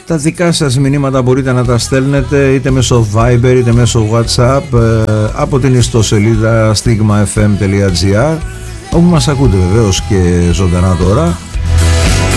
Τα δικά σας μηνύματα μπορείτε να τα στέλνετε είτε μέσω Viber είτε μέσω WhatsApp από την ιστοσελίδα stigmafm.gr, όπου μας ακούτε βεβαίως και ζωντανά τώρα.